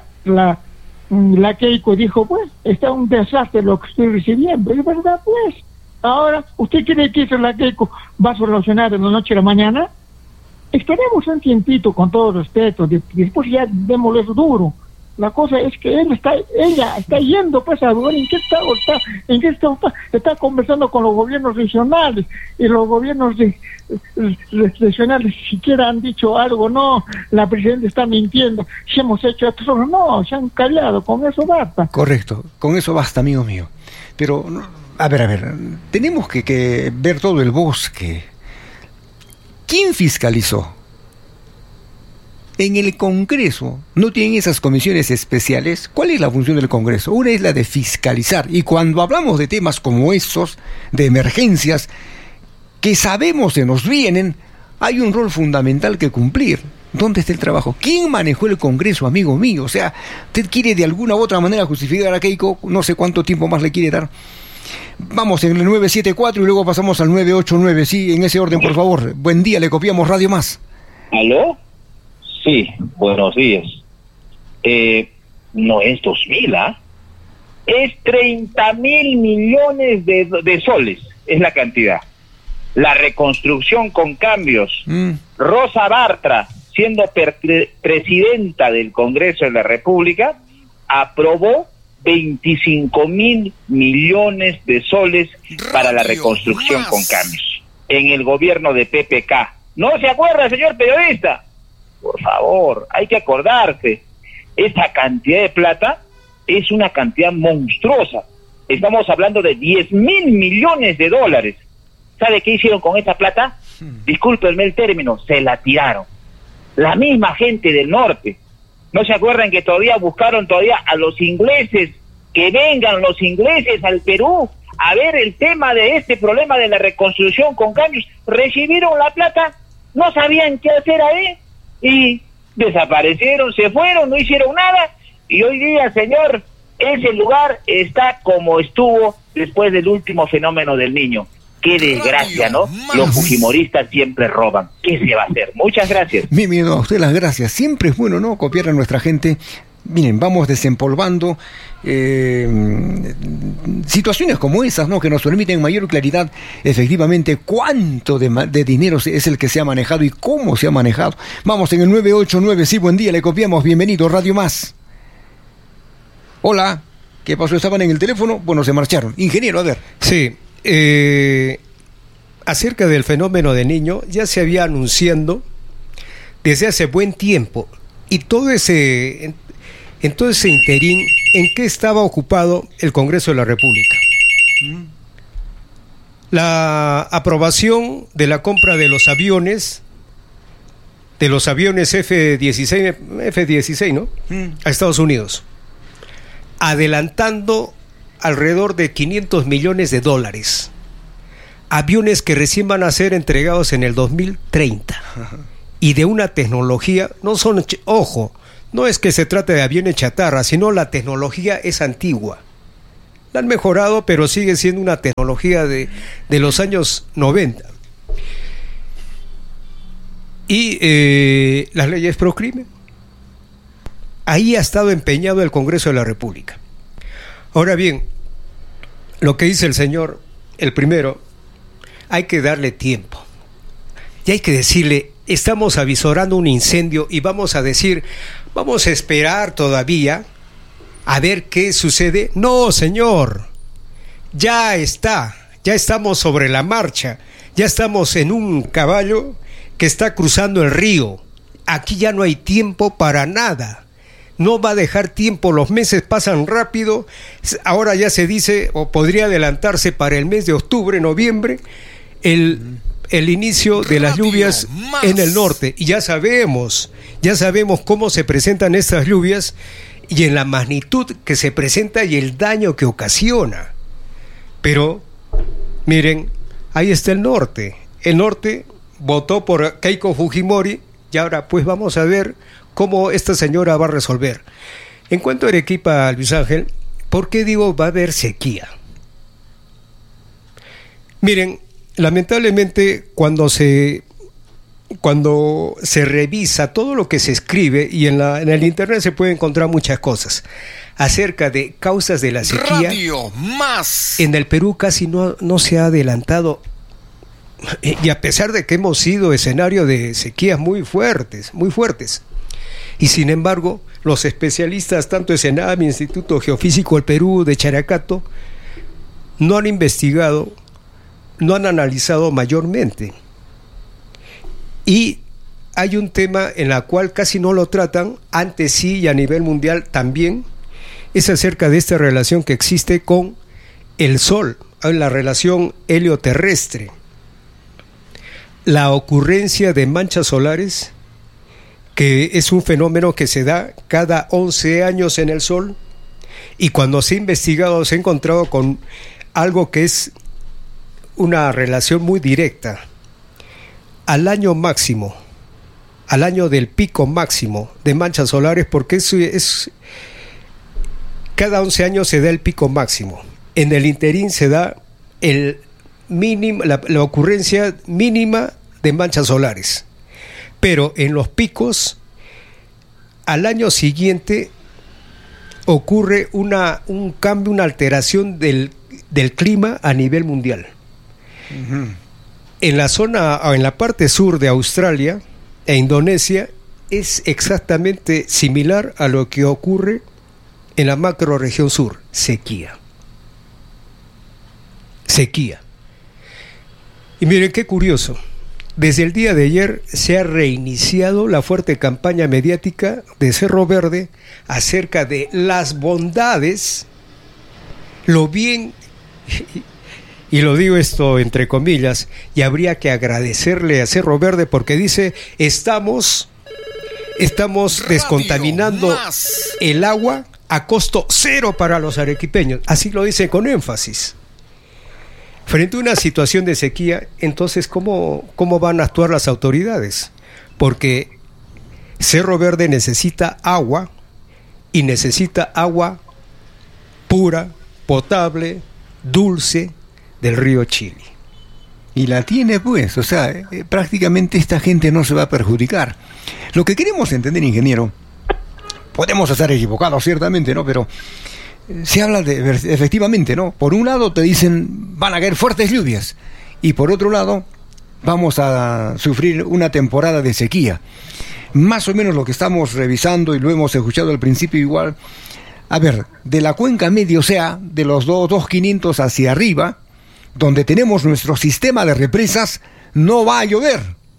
[SPEAKER 11] Keiko dijo, pues, está un desastre lo que estoy recibiendo. Es verdad, pues. Ahora, ¿usted cree que eso la Keiko va a solucionar de la noche a la mañana? Esperemos un tiempito, con todo respeto, después ya démosle duro. La cosa es que ella está yendo pues a ver en qué estado está conversando con los gobiernos regionales, y los gobiernos regionales siquiera han dicho algo. No, la presidenta está mintiendo, si hemos hecho esto, no, se han callado, con eso basta.
[SPEAKER 1] Correcto, con eso basta, amigo mío. Pero, a ver, tenemos que ver todo el bosque. ¿Quién fiscalizó? En el Congreso no tienen esas comisiones especiales. ¿Cuál es la función del Congreso? Una es la de fiscalizar. Y cuando hablamos de temas como estos, de emergencias, que sabemos se nos vienen, hay un rol fundamental que cumplir. ¿Dónde está el trabajo? ¿Quién manejó el Congreso, amigo mío? O sea, ¿usted quiere de alguna u otra manera justificar a Keiko? No sé cuánto tiempo más le quiere dar. Vamos en el 974 y luego pasamos al 989. Sí, en ese orden, por favor. Buen día, le copiamos Radio Más.
[SPEAKER 12] ¿Aló? Sí, buenos días. No es 2.000, ¿ah? Es 30.000 millones de soles, es la cantidad. La reconstrucción con cambios. Rosa Bartra, siendo presidenta del Congreso de la República, aprobó 25.000 millones de soles para la reconstrucción con cambios en el gobierno de PPK. ¿No se acuerda, señor periodista? Por favor, hay que acordarse. Esta cantidad de plata es una cantidad monstruosa. Estamos hablando de 10.000 millones de dólares. ¿Sabe qué hicieron con esa plata? Discúlpenme el término, se la tiraron. La misma gente del norte. ¿No se acuerdan que todavía buscaron a los ingleses, que vengan los ingleses al Perú a ver el tema de este problema de la reconstrucción con cambios? Recibieron la plata, no sabían qué hacer ahí y desaparecieron, se fueron, no hicieron nada, y hoy día, señor, ese lugar está como estuvo después del último fenómeno del Niño. Qué desgracia, ¿no? Los fujimoristas siempre roban. ¿Qué se va a hacer? Muchas gracias.
[SPEAKER 1] Mire, a usted las gracias. Siempre es bueno, ¿no?, copiar a nuestra gente. Miren, vamos desempolvando situaciones como esas, ¿no?, que nos permiten mayor claridad, efectivamente, cuánto de dinero es el que se ha manejado y cómo se ha manejado. Vamos en el 989, sí, buen día, le copiamos, bienvenido, Radio Más. Hola, ¿qué pasó? ¿Estaban en el teléfono? Bueno, se marcharon. Ingeniero, a ver.
[SPEAKER 10] Sí, acerca del fenómeno de Niño, ya se había anunciando desde hace buen tiempo, y en todo ese interín, ¿en qué estaba ocupado el Congreso de la República? La aprobación de la compra de los aviones F-16, ¿no?, a Estados Unidos, adelantando alrededor de 500 millones de dólares. Aviones que recién van a ser entregados en el 2030. Y de una tecnología, no no es que se trate de aviones chatarra, sino la tecnología es antigua. La han mejorado, pero sigue siendo una tecnología de los años 90. Y las leyes pro crimen. Ahí ha estado empeñado el Congreso de la República. Ahora bien, lo que dice el señor, el primero, hay que darle tiempo. Y hay que decirle, estamos avisorando un incendio y vamos a decir, vamos a esperar todavía a ver qué sucede. No, señor, ya estamos sobre la marcha, ya estamos en un caballo que está cruzando el río. Aquí ya no hay tiempo para nada. No va a dejar tiempo, los meses pasan rápido. Ahora ya se dice, o podría adelantarse para el mes de octubre, noviembre, el inicio de las lluvias en el norte. Y ya sabemos cómo se presentan estas lluvias y en la magnitud que se presenta y el daño que ocasiona. Pero, miren, ahí está el norte. El norte votó por Keiko Fujimori y ahora pues vamos a ver cómo esta señora va a resolver. En cuanto a Arequipa, Luis Ángel, ¿por qué digo va a haber sequía? Miren, lamentablemente cuando se revisa todo lo que se escribe, y en el internet se puede encontrar muchas cosas acerca de causas de la sequía, en el Perú casi no se ha adelantado, y a pesar de que hemos sido escenario de sequías muy fuertes, y sin embargo los especialistas tanto de SENAM, Instituto Geofísico del Perú, de Characato, no han investigado, no han analizado mayormente. Y hay un tema en el cual casi no lo tratan, antes sí y a nivel mundial también, es acerca de esta relación que existe con el Sol, la relación helioterrestre. La ocurrencia de manchas solares, que es un fenómeno que se da cada 11 años en el Sol, y cuando se ha investigado se ha encontrado con algo que es una relación muy directa. Al año máximo, al año del pico máximo de manchas solares, porque es cada 11 años se da el pico máximo. En el interín se da la ocurrencia mínima de manchas solares. Pero en los picos, al año siguiente ocurre un cambio, una alteración del clima a nivel mundial. Uh-huh. En la zona, o en la parte sur de Australia e Indonesia, es exactamente similar a lo que ocurre en la macrorregión sur: sequía. Y miren qué curioso, desde el día de ayer se ha reiniciado la fuerte campaña mediática de Cerro Verde acerca de las bondades, lo bien, y lo digo esto entre comillas, y habría que agradecerle a Cerro Verde porque dice, estamos descontaminando el agua a costo cero para los arequipeños. Así lo dice con énfasis. Frente a una situación de sequía, entonces, ¿cómo van a actuar las autoridades? Porque Cerro Verde necesita agua, y necesita agua pura, potable, dulce, del río Chili.
[SPEAKER 1] Y la tiene pues, o sea, prácticamente esta gente no se va a perjudicar. Lo que queremos entender, ingeniero, podemos estar equivocados ciertamente, ¿no? Pero se habla de, efectivamente, ¿no? Por un lado te dicen, van a caer fuertes lluvias, y por otro lado, vamos a sufrir una temporada de sequía. Más o menos lo que estamos revisando, y lo hemos escuchado al principio igual, a ver, de la cuenca media, o sea, de los 2.500 hacia arriba, donde tenemos nuestro sistema de represas, no va a llover.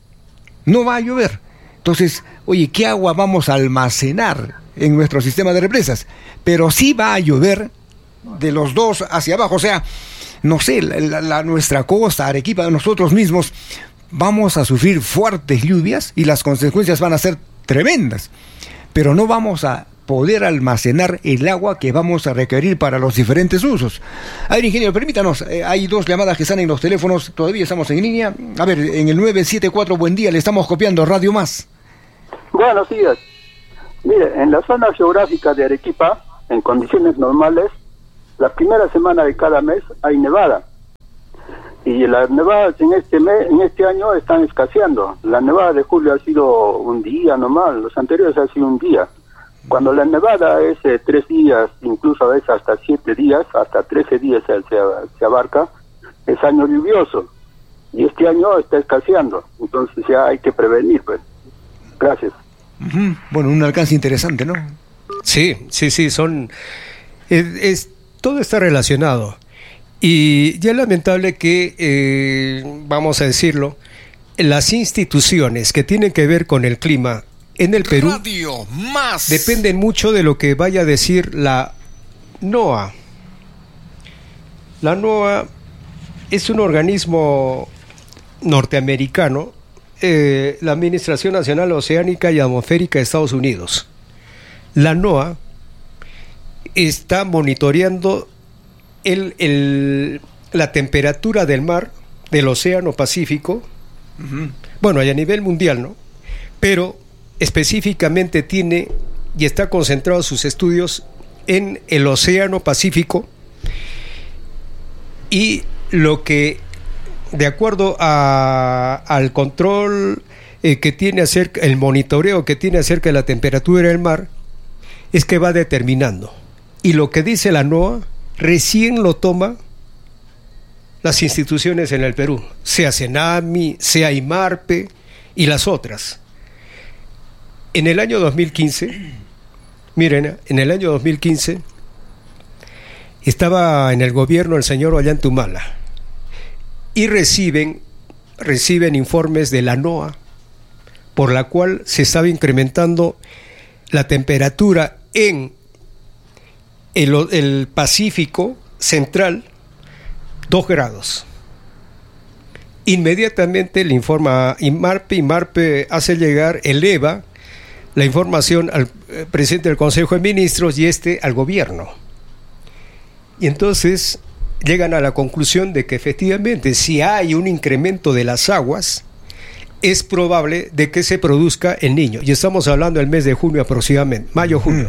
[SPEAKER 1] Entonces, oye, ¿qué agua vamos a almacenar en nuestro sistema de represas? Pero sí va a llover de los dos hacia abajo, o sea, no sé, nuestra costa, Arequipa, nosotros mismos, vamos a sufrir fuertes lluvias y las consecuencias van a ser tremendas, pero no vamos a poder almacenar el agua que vamos a requerir para los diferentes usos. A ver, ingeniero, permítanos, hay dos llamadas que están en los teléfonos, todavía estamos en línea. A ver, en el 974, buen día, le estamos copiando Radio Más.
[SPEAKER 13] Buenos días. Mire, en la zona geográfica de Arequipa, en condiciones normales, la primera semana de cada mes hay nevada. Y las nevadas en este año están escaseando. La nevada de julio ha sido un día nomás, los anteriores ha sido un día. Cuando la nevada es 3 días, incluso a veces hasta 7 días, hasta 13 días se abarca, es año lluvioso. Y este año está escaseando. Entonces ya hay que prevenir, pues. Gracias.
[SPEAKER 1] Bueno, un alcance interesante, ¿no?
[SPEAKER 10] Sí, son... todo está relacionado. Y ya es lamentable que, vamos a decirlo, las instituciones que tienen que ver con el clima en el Perú dependen mucho de lo que vaya a decir la NOAA. La NOAA es un organismo norteamericano, la Administración Nacional Oceánica y Atmosférica de Estados Unidos. La NOAA está monitoreando la temperatura del mar, del Océano Pacífico, bueno, y a nivel mundial, ¿no? Pero específicamente tiene y está concentrado sus estudios en el Océano Pacífico, y lo que, de acuerdo al control que tiene acerca, el monitoreo que tiene acerca de la temperatura del mar, es que va determinando. Y lo que dice la NOAA recién lo toma las instituciones en el Perú, sea CENAMI, sea IMARPE y las otras. En el año 2015, miren, en el año 2015 estaba en el gobierno el señor Ollantumala y reciben informes de la NOAA por la cual se estaba incrementando la temperatura en el Pacífico Central 2 grados. Inmediatamente le informa IMARPE hace llegar, eleva la información al presidente del Consejo de Ministros y al gobierno. Y entonces llegan a la conclusión de que efectivamente, si hay un incremento de las aguas, es probable de que se produzca el Niño. Y estamos hablando del mes de junio aproximadamente, mayo-junio.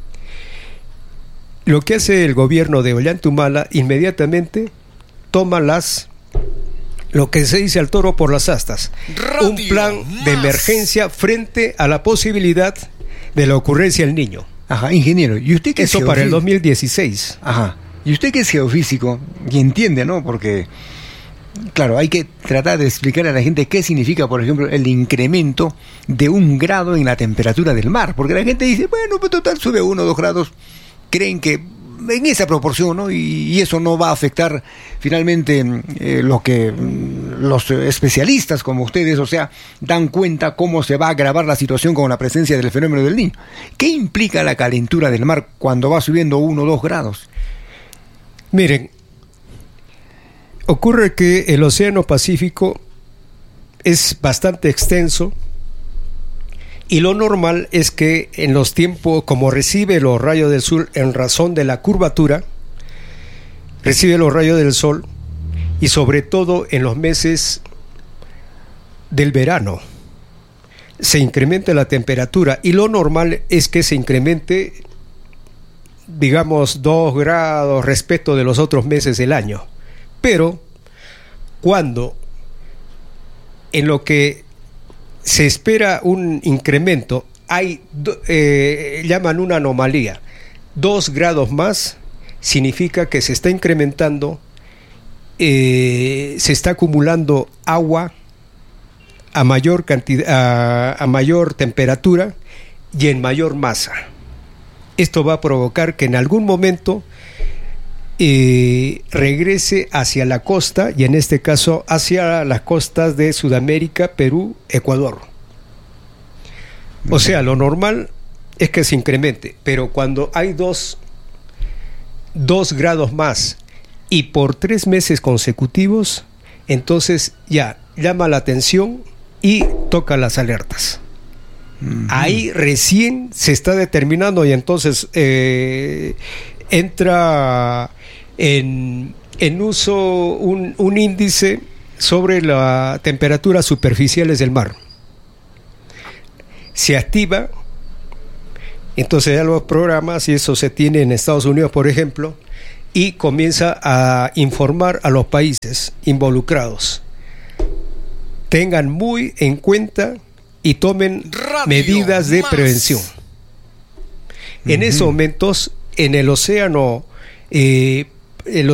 [SPEAKER 10] Lo que hace el gobierno de Ollantumala, inmediatamente toma lo que se dice al toro por las astas, un plan de emergencia frente a la posibilidad de la ocurrencia del Niño.
[SPEAKER 1] Ajá, ingeniero, ¿y usted qué es
[SPEAKER 10] eso para el 2016?
[SPEAKER 1] Ajá, y usted que es geofísico y entiende, ¿no? Porque, claro, hay que tratar de explicar a la gente qué significa, por ejemplo, el incremento de 1 grado en la temperatura del mar, porque la gente dice, bueno, pues total, sube 1 o 2 grados, creen que en esa proporción, ¿no? Y eso no va a afectar finalmente lo que los especialistas como ustedes, o sea, dan cuenta cómo se va a agravar la situación con la presencia del fenómeno del Niño. ¿Qué implica la calentura del mar cuando va subiendo 1 o 2 grados?
[SPEAKER 10] Miren, ocurre que el Océano Pacífico es bastante extenso, y lo normal es que en los tiempos, como recibe los rayos del sol en razón de la curvatura, recibe los rayos del sol, y sobre todo en los meses del verano se incrementa la temperatura, y lo normal es que se incremente, digamos, 2 grados respecto de los otros meses del año. Pero cuando en lo que se espera un incremento, llaman una anomalía, 2 grados más, significa que se está incrementando, se está acumulando agua a mayor cantidad, a mayor temperatura y en mayor masa. Esto va a provocar que en algún momento regrese hacia la costa, y en este caso hacia las costas de Sudamérica, Perú, Ecuador. O sea, lo normal es que se incremente, pero cuando hay 2 grados más y por 3 meses consecutivos, entonces ya llama la atención y toca las alertas. Ahí recién se está determinando, y entonces entra en uso un índice sobre las temperaturas superficiales del mar. Se activa Entonces ya los programas, y eso se tiene en Estados Unidos, por ejemplo, y comienza a informar a los países involucrados. Tengan muy en cuenta y tomen medidas de prevención. En esos momentos, en el océano